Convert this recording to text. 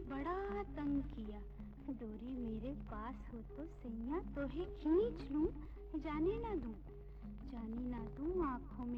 बड़ा तंग किया। डोरी मेरे पास हो तो सैया तो ही खींच लूं, जाने ना दूं आंखों में